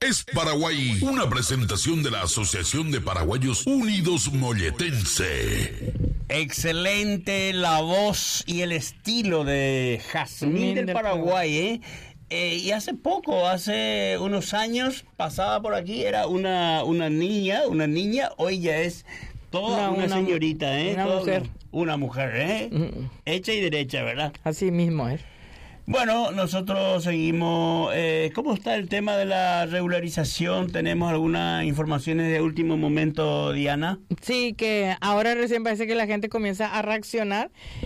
Es Paraguay, una presentación de la Asociación de Paraguayos Unidos Molletense. Excelente la voz y el estilo de Jazmín del Paraguay, y hace poco, hace unos años, pasaba por aquí, era una niña, hoy ya es toda una señorita, una mujer, hecha y derecha, ¿verdad? Así mismo es. Bueno, nosotros seguimos. ¿Cómo está el tema de la regularización? ¿Tenemos algunas informaciones de último momento, Diana? Sí, que ahora recién parece que la gente comienza a reaccionar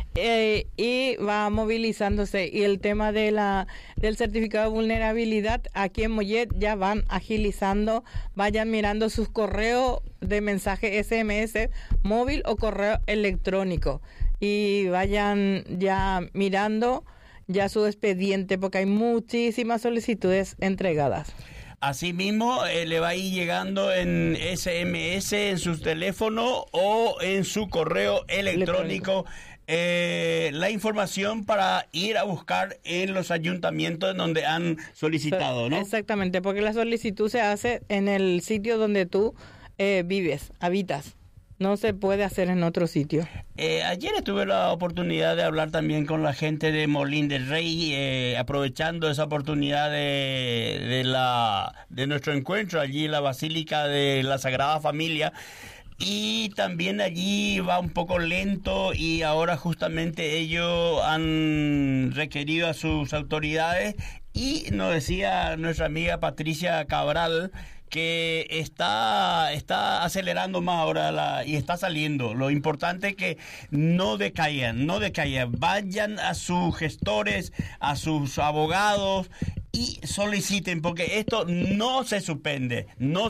y va movilizándose. Y el tema de del certificado de vulnerabilidad, aquí en Mollet ya van agilizando, vayan mirando sus correos de mensaje SMS móvil o correo electrónico y vayan ya mirando ya su expediente, porque hay muchísimas solicitudes entregadas. Asimismo, le va a ir llegando en SMS en su teléfono o en su correo electrónico la información para ir a buscar en los ayuntamientos en donde han solicitado, ¿no? Exactamente, porque la solicitud se hace en el sitio donde tú vives, habitas. No se puede hacer en otro sitio. Ayer tuve la oportunidad de hablar también con la gente de Molín del Rey, aprovechando esa oportunidad de nuestro encuentro allí en la Basílica de la Sagrada Familia. Y también allí va un poco lento y ahora justamente ellos han requerido a sus autoridades y nos decía nuestra amiga Patricia Cabral que está acelerando más ahora y está saliendo. Lo importante es que no decaigan, vayan a sus gestores, a sus abogados y soliciten, porque esto no se suspende,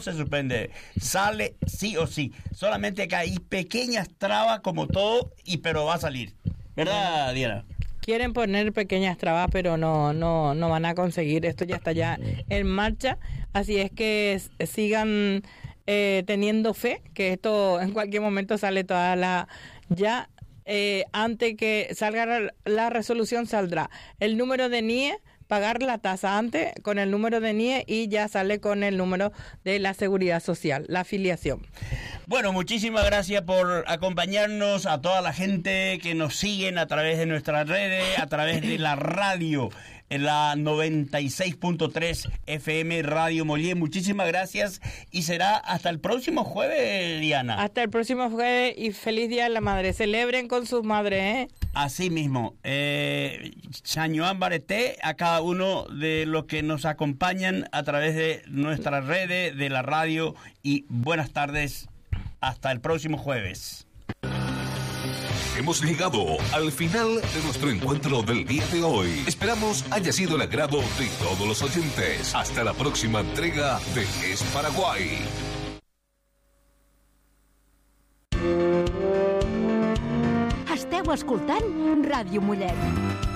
sale sí o sí, solamente que hay pequeñas trabas como todo, pero va a salir, ¿verdad, Diana? Quieren poner pequeñas trabas, pero no van a conseguir. Esto ya está ya en marcha, así es que sigan teniendo fe que esto en cualquier momento sale toda antes que salga la resolución saldrá el número de NIE, pagar la tasa antes con el número de NIE y ya sale con el número de la seguridad social, la afiliación. Bueno, muchísimas gracias por acompañarnos, a toda la gente que nos siguen a través de nuestras redes, a través de la radio, en la 96.3 FM Radio Mollet. Muchísimas gracias y será hasta el próximo jueves, Diana. Hasta el próximo jueves y feliz Día de la Madre. Celebren con sus madres, ¿eh? Así mismo. Chañoán Bareté, a cada uno de los que nos acompañan a través de nuestras redes, de la radio, y buenas tardes. Hasta el próximo jueves. Hemos llegado al final de nuestro encuentro del día de hoy. Esperamos haya sido el agrado de todos los oyentes. Hasta la próxima entrega de Es Paraguay. Esteu escoltant Ràdio Mollet.